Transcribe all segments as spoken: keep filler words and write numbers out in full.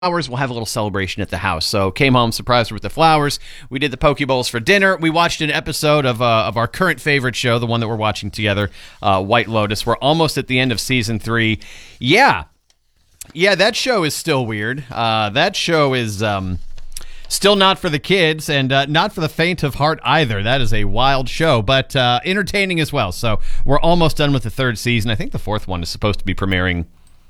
Flowers, we'll have a little celebration at the house. So came home, surprised her with the flowers. We did the poke bowls for dinner. We watched an episode of uh, of our current favorite show, the one that we're watching together, uh, White Lotus. We're almost at the end of season three. Yeah, yeah, that show is still weird. Uh, that show is um, still not for the kids and uh, not for the faint of heart either. That is a wild show, but uh, entertaining as well. So we're almost done with the third season. I think the fourth one is supposed to be premiering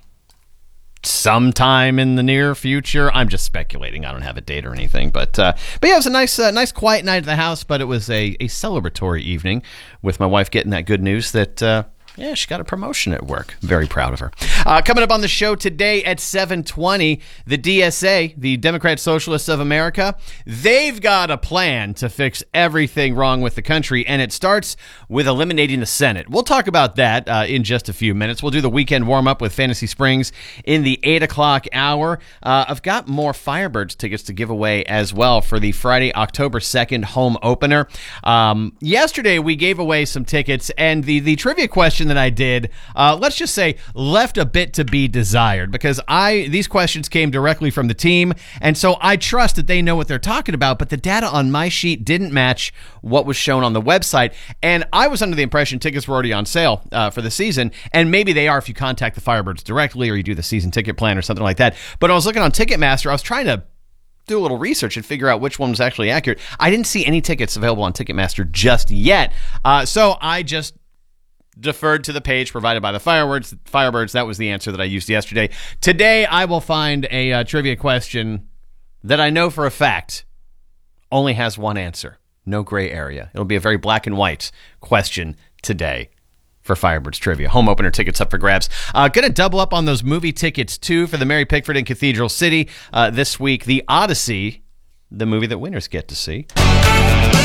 sometime in the near future. I'm just speculating. I don't have a date or anything, but uh, but yeah, it was a nice, uh, nice quiet night at the house. But it was a, a celebratory evening with my wife getting that good news that uh, yeah, she got a promotion at work. Very proud of her. Uh, coming up on the show today at seven twenty, the D S A, the Democrat Socialists of America, they've got a plan to fix everything wrong with the country, and it starts with eliminating the Senate. We'll talk about that uh, in just a few minutes. We'll do the weekend warm-up with Fantasy Springs in the eight o'clock hour. Uh, I've got more Firebirds tickets to give away as well for the Friday, October second home opener. Um, yesterday, we gave away some tickets, and the, the trivia question that I did, uh, let's just say, left a bit to be desired, because I these questions came directly from the team, and so I trust that they know what they're talking about, but the data on my sheet didn't match what was shown on the website, and I was under the impression tickets were already on sale uh, for the season, and maybe they are if you contact the Firebirds directly or you do the season ticket plan or something like that. But I was looking on Ticketmaster, I was trying to do a little research and figure out which one was actually accurate. I didn't see any tickets available on Ticketmaster just yet, uh, so I just deferred to the page provided by the Firebirds. Firebirds, that was the answer that I used yesterday. Today, I will find a uh, trivia question that I know for a fact only has one answer. No gray area. It'll be a very black and white question today for Firebirds Trivia. Home opener tickets up for grabs. Uh, going to double up on those movie tickets, too, for the Mary Pickford in Cathedral City uh, this week. The Odyssey, the movie that winners get to see.